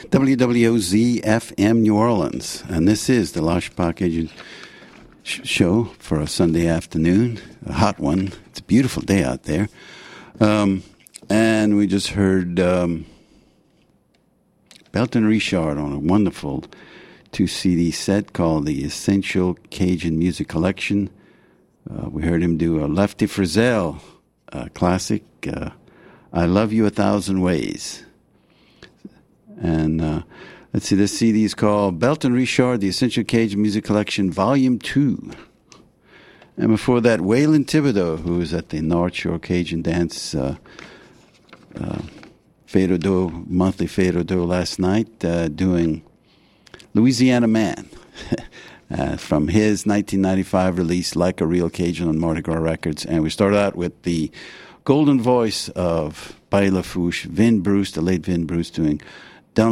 WWOZ-FM New Orleans. And this is the Lashpa Cajun show for a Sunday afternoon, a hot one. It's a beautiful day out there. And we just heard Belton Richard on a wonderful 2-CD set called the Essential Cajun Music Collection. We heard him do a Lefty Frizzell classic, I Love You a Thousand Ways. And let's see, this CD is called Belton Richard, the Essential Cajun Music Collection, Volume 2. And before that, Waylon Thibodeau, who was at the North Shore Cajun Dance monthly Fado Do last night, doing Louisiana Man from his 1995 release, Like a Real Cajun, on Mardi Gras Records. And we start out with the golden voice of Paille Lafouche, Vin Bruce, the late Vin Bruce, doing